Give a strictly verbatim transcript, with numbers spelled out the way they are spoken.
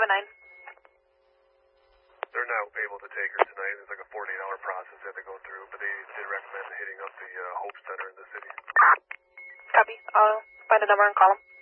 seven nine. They're not able to take her tonight. It's like a forty-eight hour process that they go through, but they did recommend hitting up the uh, Hope Center in the city. Copy. I'll find a number and call them.